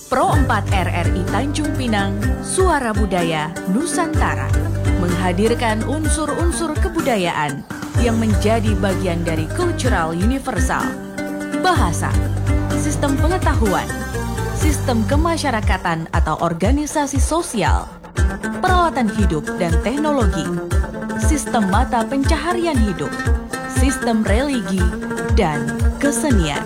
Pro 4 RRI Tanjung Pinang, Suara Budaya Nusantara, menghadirkan unsur-unsur kebudayaan yang menjadi bagian dari cultural universal. Bahasa, sistem pengetahuan, sistem kemasyarakatan atau organisasi sosial, peralatan hidup dan teknologi, sistem mata pencaharian hidup, sistem religi, dan kesenian.